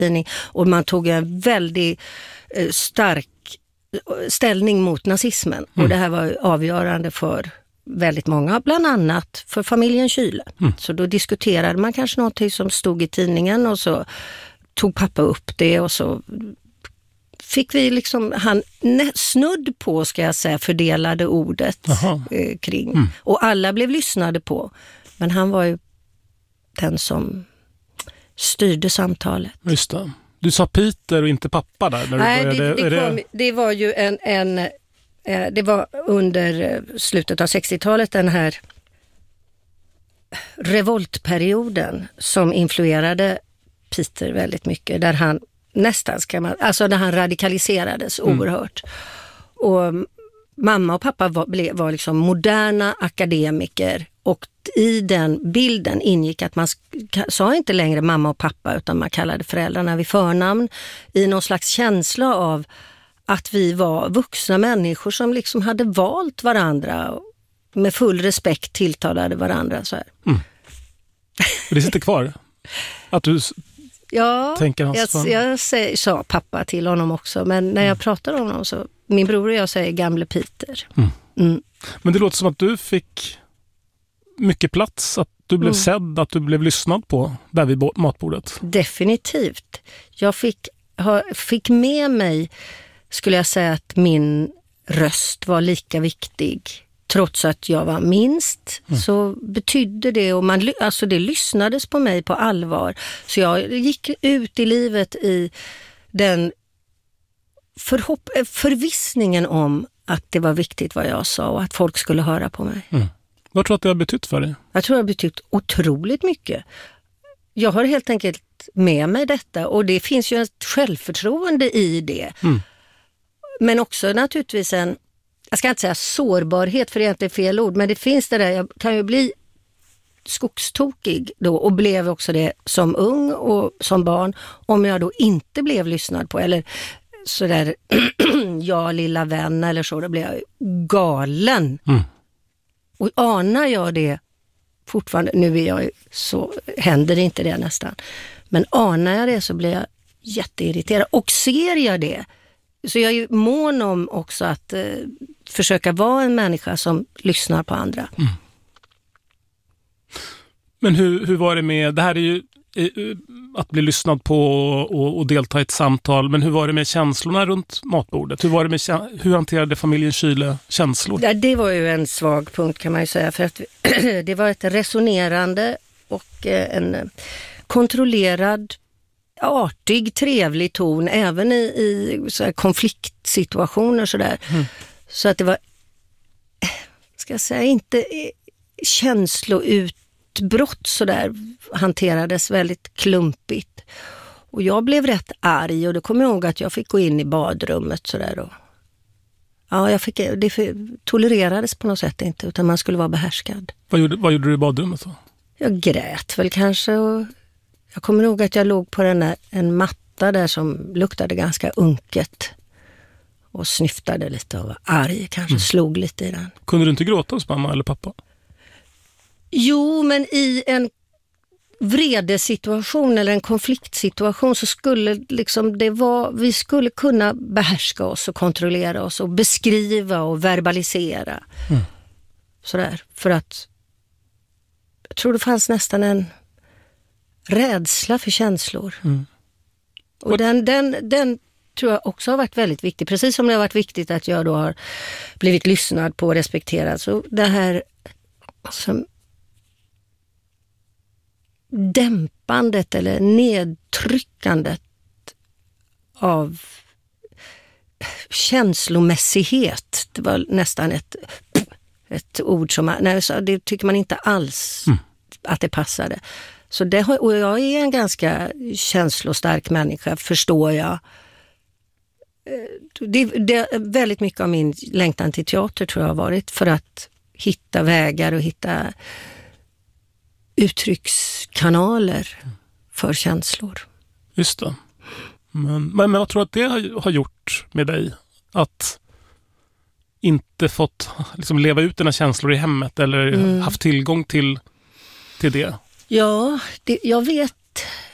tidning och man tog en väldigt stark ställning mot nazismen. Och det här var avgörande för väldigt många, bland annat för familjen Kyle. Så då diskuterade man kanske något som stod i tidningen och så tog pappa upp det och så fick vi liksom, han snudd på, ska jag säga, fördelade ordet kring. Och alla blev lyssnade på. Men han var ju den som styrde samtalet. Just det. Du sa Peter och inte pappa där. När Nej, du började, det var ju det var under slutet av 60-talet, den här revoltperioden som influerade Peter väldigt mycket. Där han nästan, där han radikaliserades oerhört. Och mamma och pappa var liksom moderna akademiker, och i den bilden ingick att man sa inte längre mamma och pappa, utan man kallade föräldrarna vid förnamn, i någon slags känsla av att vi var vuxna människor som liksom hade valt varandra och med full respekt tilltalade varandra så här. Det sitter kvar att du tänker hans jag sa pappa till honom också, men när jag pratar om honom så, min bror och jag säger gamle Peter. Men det låter som att du fick mycket plats, att du blev sedd, att du blev lyssnad på där vid matbordet. Definitivt. Jag fick med mig, skulle jag säga, att min röst var lika viktig. Trots att jag var minst så betydde det, och det lyssnades på mig på allvar. Så jag gick ut i livet i den förvissningen om att det var viktigt vad jag sa och att folk skulle höra på mig. Vad tror du att det har betytt för dig? Jag tror det har betytt otroligt mycket. Jag har helt enkelt med mig detta, och det finns ju ett självförtroende i det. Men också naturligtvis jag ska inte säga sårbarhet, för det är inte fel ord, men det finns det där, jag kan ju bli skogstokig då, och blev också det som ung och som barn, om jag då inte blev lyssnad på, eller sådär jag lilla vän eller så, då blev jag galen. Och anar jag det fortfarande, nu är jag så, händer det inte det nästan, men anar jag det så blir jag jätteirriterad, och ser jag det så jag är ju mån om också att försöka vara en människa som lyssnar på andra. Men hur var det med, det här är ju att bli lyssnad på och delta i ett samtal, men hur var det med känslorna runt matbordet? Hur hanterade familjen Kyle känslor? Ja, det var ju en svag punkt, kan man ju säga, för att det var ett resonerande och en kontrollerad, artig, trevlig ton även i så här konfliktsituationer sådär. Så att det var, ska jag säga, inte känsloutbrott sådär, hanterades väldigt klumpigt. Och jag blev rätt arg, och då kom jag ihåg att jag fick gå in i badrummet sådär, och det tolererades på något sätt inte, utan man skulle vara behärskad. Vad gjorde du i badrummet då? Jag grät väl kanske, och jag kommer ihåg att jag låg på en matta där som luktade ganska unket och snyftade lite och var arg, kanske slog lite i den. Kunde du inte gråta hos mamma eller pappa? Jo, men i en vredesituation eller en konfliktsituation så skulle liksom vi skulle kunna behärska oss och kontrollera oss och beskriva och verbalisera. Sådär, för att jag tror det fanns nästan en rädsla för känslor. Och den tror jag också har varit väldigt viktig. Precis som det har varit viktigt att jag då har blivit lyssnad på och respekterad. Så det här alltså, dämpandet eller nedtryckandet av känslomässighet. Det var nästan ett ord som det tycker man inte alls att det passade. Så och jag är en ganska känslostark människa, förstår jag. Det väldigt mycket av min längtan till teater tror jag har varit för att hitta vägar och hitta uttryckskanaler för känslor. Just det. Men vad tror du att det har gjort med dig? Att inte fått liksom leva ut dina känslor i hemmet eller haft tillgång till det? Ja, jag vet